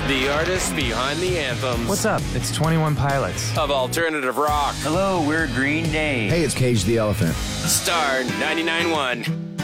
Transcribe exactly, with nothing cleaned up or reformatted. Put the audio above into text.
The artists behind the anthems. What's up? It's twenty-one Pilots. Of alternative rock. Hello, we're Green Day. Hey, it's Cage the Elephant. Star ninety-nine point one.